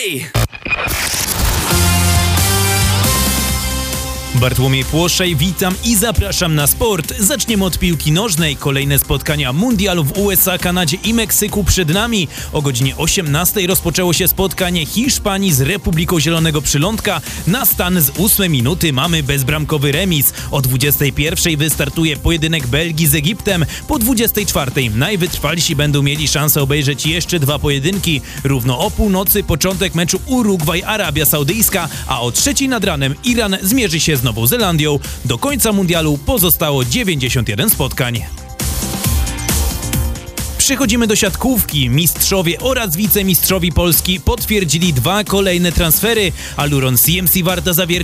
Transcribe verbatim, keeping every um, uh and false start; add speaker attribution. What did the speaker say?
Speaker 1: play!
Speaker 2: Bartłomiej Płoszej, witam i zapraszam na sport. Zaczniemy od piłki nożnej. Kolejne spotkania mundialu w U S A, Kanadzie i Meksyku przed nami. O godzinie osiemnastej rozpoczęło się spotkanie Hiszpanii z Republiką Zielonego Przylądka. Na stan z ósmej minuty mamy bezbramkowy remis. O dwudziestej pierwszej wystartuje pojedynek Belgii z Egiptem. Po dwudziestej czwartej najwytrwalsi będą mieli szansę obejrzeć jeszcze dwa pojedynki. Równo o północy początek meczu Urugwaj-Arabia Saudyjska, a o trzeciej nad ranem Iran zmierzy się z Nową Zelandią. Do końca mundialu pozostało dziewięćdziesiąt jeden spotkań. Przechodzimy do siatkówki. Mistrzowie oraz wicemistrzowie Polski potwierdzili dwa kolejne transfery. Aluron C M C Warta Zawiercie